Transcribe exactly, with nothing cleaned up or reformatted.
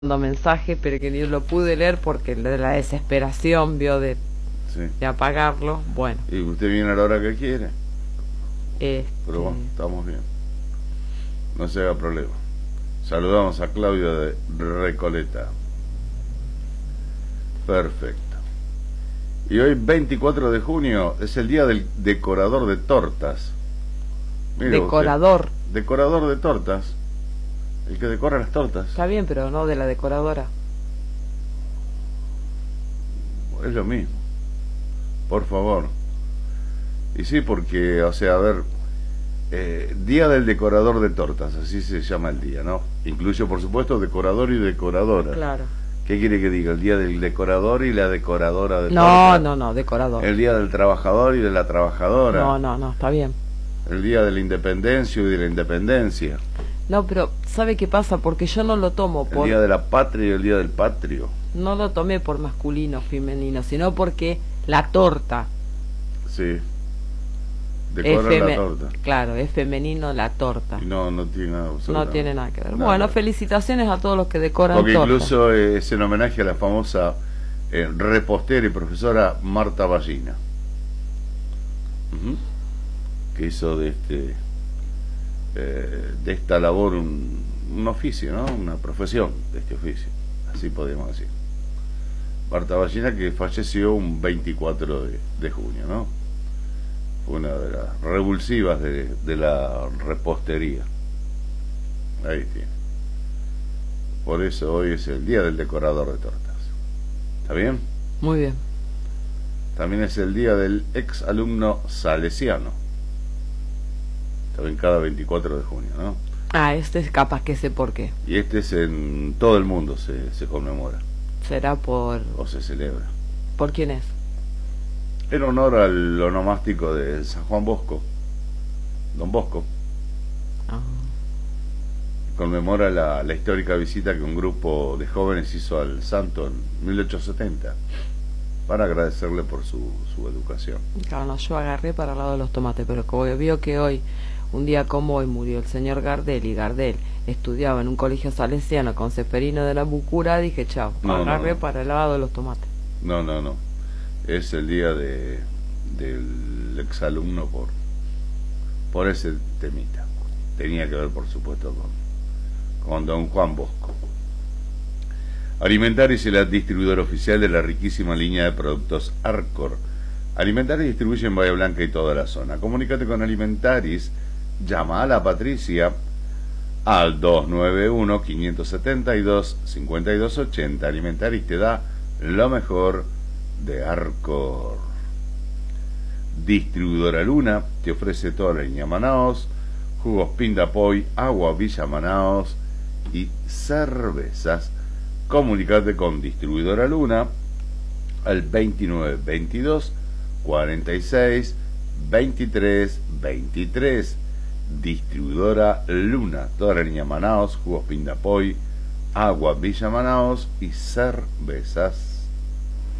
mensaje, pero que ni lo pude leer porque de la desesperación vio de, Sí. de apagarlo. Bueno, Y usted viene a la hora que quiere, este, pero bueno, estamos bien. No se haga problema. Saludamos a Claudio de Recoleta. Perfecto. Y hoy, veinticuatro de junio, es el día del decorador de tortas. Mire decorador. usted, decorador de tortas. El que decora las tortas. Está bien, pero no de la decoradora. Es lo mismo. Por favor. Y sí, porque, o sea, a ver, eh, Día del Decorador de Tortas, así se llama el día, ¿no? Incluye, por supuesto, decorador y decoradora. Claro. ¿Qué quiere que diga? El día del decorador y la decoradora de No, tortas. no, no, decorador. El día del trabajador y de la trabajadora. No, no, no, está bien. El día de la independencia y de la independencia. No, pero ¿sabe qué pasa? Porque yo no lo tomo El por... día de la patria y el día del patrio. No lo tomé por masculino o femenino, sino porque la torta Sí. es Decorar feme- la torta. Claro, es femenino la torta. Y no, no tiene nada No absolutamente tiene nada que ver. nada. Bueno, felicitaciones a todos los que decoran Porque tortas. incluso eh, es en homenaje a la famosa eh, repostera y profesora Marta Ballina, Ujú. que hizo de este eh, de esta labor un, un oficio, ¿no? Una profesión de este oficio, así podríamos decir. Marta Ballina, que falleció un veinticuatro de, de junio, ¿no? Fue una de las revulsivas de, de la repostería. Ahí tiene. Por eso hoy es el día del decorador de tortas. ¿Está bien? Muy bien. También es el día del ex alumno salesiano. También cada veinticuatro de junio, ¿no? Ah, este es capaz que sé por qué. Y este es en todo el mundo se, se conmemora Será por... o se celebra. ¿Por quién es? En honor al onomástico de San Juan Bosco, Don Bosco. Ah. Conmemora la, la histórica visita que un grupo de jóvenes hizo al santo en mil ochocientos setenta para agradecerle por su, su educación. Claro, no, yo agarré para el lado de los tomates, pero como vio que hoy, un día como hoy, murió el señor Gardel y Gardel estudiaba en un colegio salesiano con Seferino de la Bucura, dije chao, No, no, agarré no. para el lado de los tomates. No, no, no. Es el día de del exalumno por por ese temita. Tenía que ver, por supuesto, con, con don Juan Bosco. Alimentaris es la distribuidora oficial de la riquísima línea de productos Arcor. Alimentaris distribuye en Bahía Blanca y toda la zona. Comunícate con Alimentaris, llama a la Patricia al dos nueve uno, cinco siete dos, cinco dos ocho cero. Alimentaris te da lo mejor de Arcor. Distribuidora Luna te ofrece toda la línea Manaos, jugos Pindapoy, agua Villa Manaos y cervezas. Comunicate con Distribuidora Luna al veintinueve veintidós, cuarenta y seis, veintitrés veintitrés. Distribuidora Luna, toda la línea Manaos, jugos Pindapoy, agua Villa Manaos y cervezas.